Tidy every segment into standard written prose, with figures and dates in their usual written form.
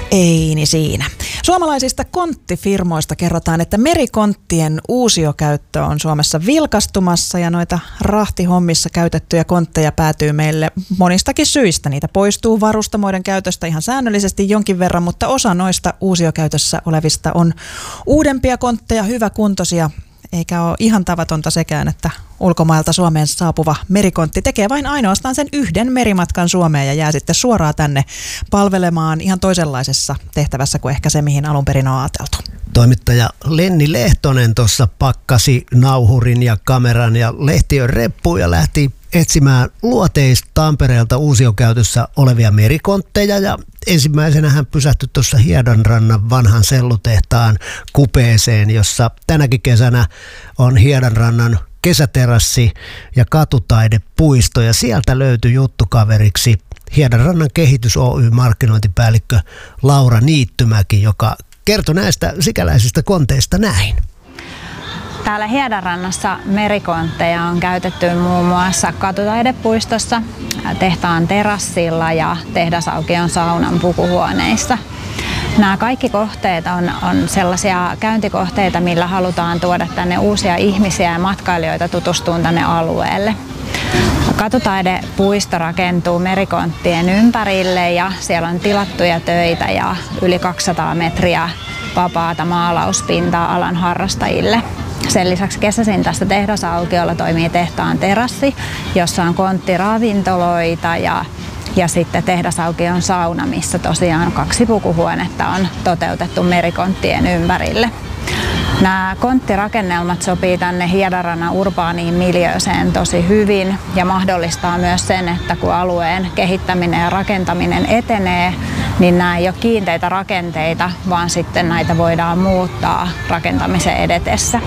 Ei siinä. Suomalaisista konttifirmoista kerrotaan, että merikonttien uusiokäyttö on Suomessa vilkastumassa ja noita rahtihommissa käytettyjä kontteja päätyy meille monistakin syistä. Niitä poistuu varustamoiden käytöstä ihan säännöllisesti jonkin verran, mutta osa noista uusiokäytössä olevista on uudempia kontteja, hyväkuntoisia. Eikä ole ihan tavatonta sekään, että ulkomailta Suomeen saapuva merikontti tekee vain ainoastaan sen yhden merimatkan Suomeen ja jää sitten suoraan tänne palvelemaan ihan toisenlaisessa tehtävässä kuin ehkä se, mihin alun perin on ajateltu. Toimittaja Lenni Lehtonen tuossa pakkasi nauhurin ja kameran ja lehtiön reppuun ja lähti etsimään luoteista Tampereelta uusiokäytössä olevia merikontteja ja ensimmäisenä hän pysähtyi tuossa Hiedanrannan vanhan sellutehtaan kupeeseen, jossa tänäkin kesänä on Hiedanrannan kesäterassi ja katutaidepuisto ja sieltä löytyi juttukaveriksi Hiedanrannan Kehitys Oy markkinointipäällikkö Laura Niittymäki, joka kertoi näistä sikäläisistä konteista näin. Täällä Hiedanrannassa merikontteja on käytetty muun muassa katutaidepuistossa, tehtaan terassilla ja tehdasaukion saunan pukuhuoneissa. Nämä kaikki kohteet on sellaisia käyntikohteita, millä halutaan tuoda tänne uusia ihmisiä ja matkailijoita tutustumaan tänne alueelle. Katutaidepuisto rakentuu merikonttien ympärille ja siellä on tilattuja töitä ja yli 200 metriä vapaata maalauspintaa alan harrastajille. Sen lisäksi kesäisin tässä tehdasaukiolla toimii tehtaan terassi, jossa on konttiravintoloita ja sitten tehdasaukion sauna, missä tosiaan 2 pukuhuonetta on toteutettu merikonttien ympärille. Nämä konttirakennelmat sopii tänne Hiedanrannan urbaaniin miljööseen tosi hyvin ja mahdollistaa myös sen, että kun alueen kehittäminen ja rakentaminen etenee, niin nämä ei ole kiinteitä rakenteita, vaan sitten näitä voidaan muuttaa rakentamisen edetessä.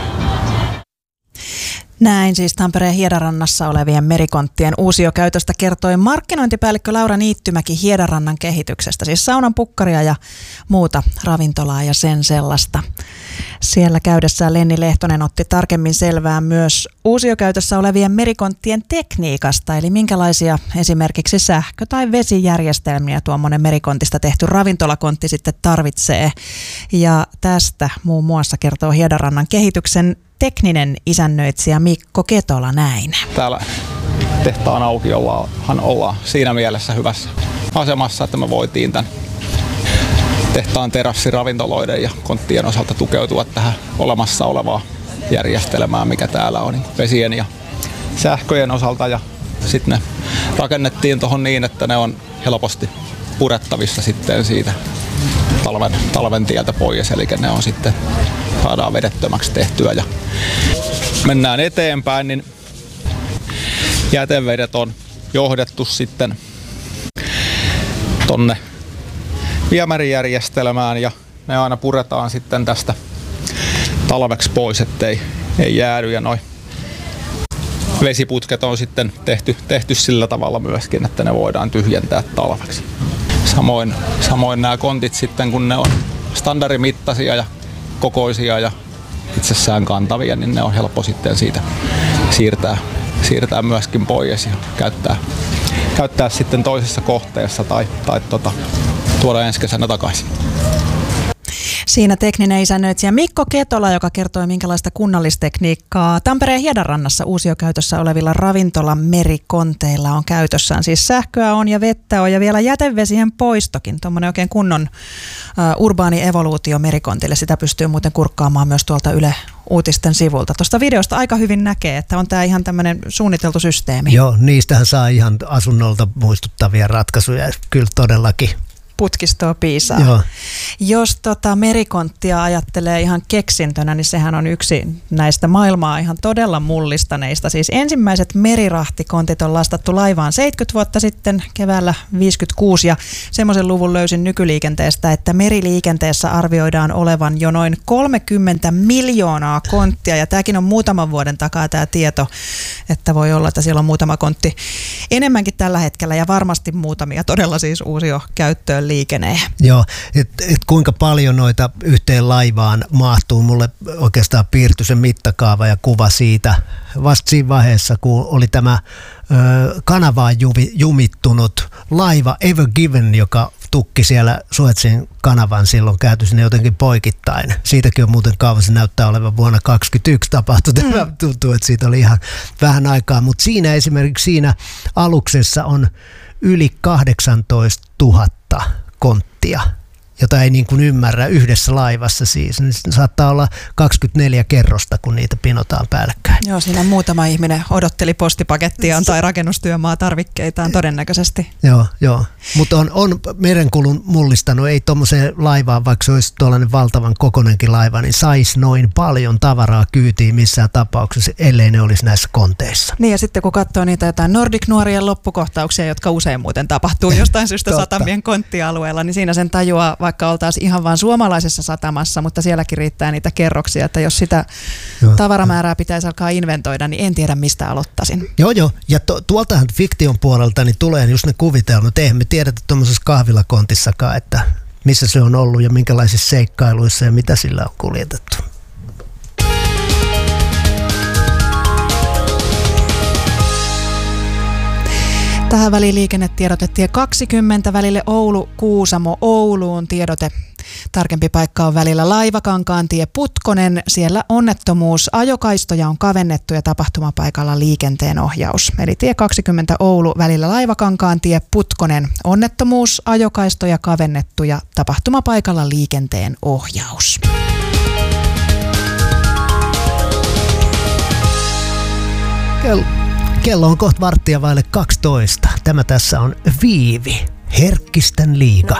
Näin siis Tampereen Hiedanrannassa olevien merikonttien uusiokäytöstä kertoi markkinointipäällikkö Laura Niittymäki Hiedanrannan kehityksestä, siis saunan pukkaria ja muuta ravintolaa ja sen sellaista. Siellä käydessään Lenni Lehtonen otti tarkemmin selvää myös uusiokäytössä olevien merikonttien tekniikasta, eli minkälaisia esimerkiksi sähkö- tai vesijärjestelmiä tuommoinen merikontista tehty ravintolakontti sitten tarvitsee. Ja tästä muun muassa kertoo Hiedanrannan kehityksen tekninen isännöitsijä Mikko Ketola näin. Täällä tehtaan aukiollahan ollaan siinä mielessä hyvässä asemassa, että me voitiin tämän tehtaan terassiravintoloiden ja konttien osalta tukeutua tähän olemassa olevaan järjestelmään, mikä täällä on niin vesien ja sähköjen osalta. Ja sitten ne rakennettiin tuohon niin, että ne on helposti purettavissa sitten siitä talven tieltä pois, eli ne on sitten saadaan vedettömäksi tehtyä ja mennään eteenpäin, niin jätevedet on johdettu sitten tonne viemärijärjestelmään ja ne aina puretaan sitten tästä talveksi pois, ettei jäädy ja noi vesiputket on sitten tehty sillä tavalla myöskin, että ne voidaan tyhjentää talveksi. Samoin nämä kontit sitten, kun ne on standardimittaisia ja kokoisia ja itsessään kantavia, niin ne on helppo sitten siitä siirtää myöskin pois ja käyttää sitten toisessa kohteessa tai tuoda ensi kesänä takaisin. Siinä tekninen isännöitsijä Mikko Ketola, joka kertoi minkälaista kunnallistekniikkaa Tampereen Hiedanrannassa uusiokäytössä olevilla ravintolan merikonteilla on käytössään. Siis sähköä on ja vettä on ja vielä jätevesien poistokin. Tuommoinen oikein kunnon urbaani evoluutio merikontille. Sitä pystyy muuten kurkkaamaan myös tuolta Yle Uutisten sivulta. Tuosta videosta aika hyvin näkee, että on tämä ihan tämmöinen suunniteltu systeemi. Joo, niistähän saa ihan asunnolta muistuttavia ratkaisuja. Kyllä todellakin. Putkistoa piisaa. Joo. Jos merikonttia ajattelee ihan keksintönä, niin sehän on yksi näistä maailmaa ihan todella mullistaneista. Siis ensimmäiset merirahtikontit on lastattu laivaan 70 vuotta sitten keväällä 1956 ja semmoisen luvun löysin nykyliikenteestä, että meriliikenteessä arvioidaan olevan jo noin 30 miljoonaa konttia ja tämäkin on muutaman vuoden takaa tämä tieto, että voi olla, että siellä on muutama kontti enemmänkin tällä hetkellä ja varmasti muutamia todella siis uusiokäyttöön liikenee. Joo, että kuinka paljon noita yhteen laivaan mahtuu. Mulle oikeastaan piirtyi se mittakaava ja kuva siitä vasta siinä vaiheessa, kun oli tämä kanavaan jumittunut laiva Ever Given, joka tukki siellä Suezin kanavan silloin, käyty sinne jotenkin poikittain. Siitäkin on muuten kauan, se näyttää olevan vuonna 2021 tapahtunut. Tuntuu, että siitä oli ihan vähän aikaa, mutta esimerkiksi siinä aluksessa on yli 18 000 konttia, jota ei niin kuin ymmärrä yhdessä laivassa siis. Niin saattaa olla 24 kerrosta, kun niitä pinotaan päällekkäin. Joo, siinä muutama ihminen odotteli postipakettiaan tai rakennustyömaa tarvikkeitaan todennäköisesti. Joo. Mutta on merenkulun mullistanut, ei tuommoiseen laivaan, vaikka se olisi tuollainen valtavan kokoinenkin laiva, niin saisi noin paljon tavaraa kyytiin missään tapauksessa, ellei ne olisi näissä konteissa. Niin ja sitten kun katsoo niitä jotain Nordic-nuorien loppukohtauksia, jotka usein muuten tapahtuu jostain syystä satamien konttialueella, niin siinä sen tajuaa, vaikka oltaisiin ihan vain suomalaisessa satamassa, mutta sielläkin riittää niitä kerroksia, että jos sitä tavaramäärää pitäisi alkaa inventoida, niin en tiedä mistä aloittaisin. Joo, ja tuoltahan fiktion puolelta niin tulee just ne kuvitelmat, eihän me tiedetä tuommoisessa kahvilakontissakaan, että missä se on ollut ja minkälaisissa seikkailuissa ja mitä sillä on kuljetettu. Tähän väliin liikennetiedote tie 20 välille Oulu-Kuusamo Ouluun tiedote. Tarkempi paikka on välillä Laivakankaantie Putkonen. Siellä onnettomuus. Ajokaistoja on kavennettu ja tapahtumapaikalla liikenteen ohjaus. Eli tie 20 Oulu välillä Laivakankaantie Putkonen. Onnettomuus, ajokaistoja kavennettu ja tapahtumapaikalla liikenteen ohjaus. Kello on kohta 11:15. Tämä tässä on Viivi, Herkkisten liiga.